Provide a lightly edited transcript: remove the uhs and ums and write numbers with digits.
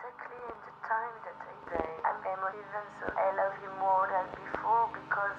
exactly in the time that I am emotive, and so I love you more than before because